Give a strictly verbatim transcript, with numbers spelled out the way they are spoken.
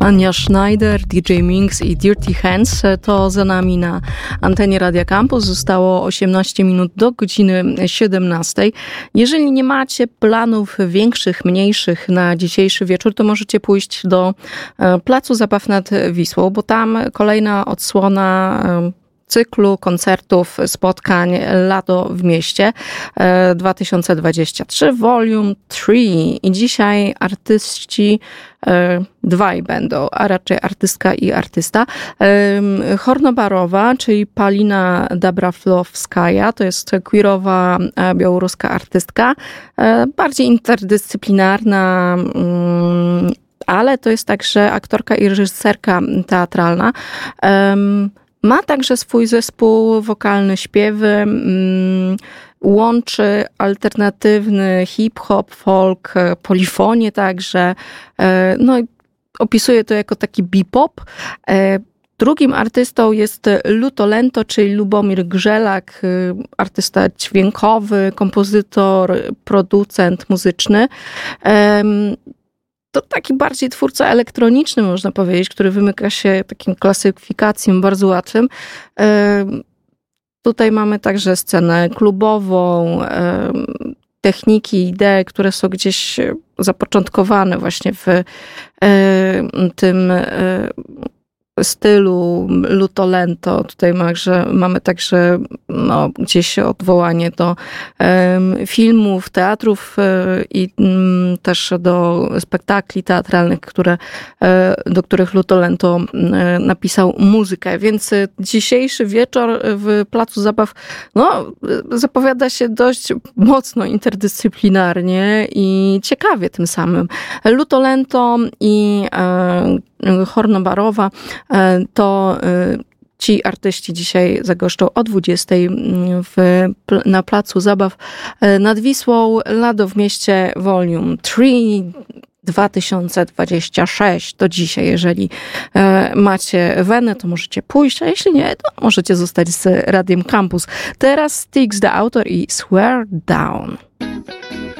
Ania Schneider, D J Minx i Dirty Hands to za nami na antenie Radia Campus. Zostało osiemnaście minut do godziny siedemnastej. Jeżeli nie macie planów większych, mniejszych na dzisiejszy wieczór, to możecie pójść do Placu Zabaw nad Wisłą, bo tam kolejna odsłona cyklu koncertów, spotkań Lato w mieście dwa tysiące dwudziesty trzeci, Volume trzy. I dzisiaj artyści dwaj będą, a raczej artystka i artysta. Hornobarowa, czyli Palina Dabraflowskaja, to jest queerowa białoruska artystka, bardziej interdyscyplinarna, ale to jest także aktorka i reżyserka teatralna. Ma także swój zespół wokalny, śpiewy, łączy alternatywny hip-hop, folk, polifonię także. No i opisuje to jako taki bebop. Drugim artystą jest Lutolento, czyli Lubomir Grzelak, artysta dźwiękowy, kompozytor, producent muzyczny. To taki bardziej twórca elektroniczny, można powiedzieć, który wymyka się takim klasyfikacjom bardzo łatwym. Tutaj mamy także scenę klubową, techniki, idee, które są gdzieś zapoczątkowane właśnie w tym stylu Lutolento. Tutaj mamy także no, gdzieś odwołanie do um, filmów, teatrów y, i y, też do spektakli teatralnych, które, y, do których Lutolento y, napisał muzykę. Więc y, dzisiejszy wieczór w Placu Zabaw no, y, zapowiada się dość mocno interdyscyplinarnie i ciekawie tym samym. Lutolento i y, Hornobarowa to ci artyści dzisiaj zagoszczą o dwudziestej w, na Placu Zabaw nad Wisłą. Lato w mieście Volume trzy dwa tysiące dwudziesty szósty. To dzisiaj, jeżeli macie wenę, to możecie pójść, a jeśli nie, to możecie zostać z Radiem Campus. Teraz Styx, The Author i Swear Down.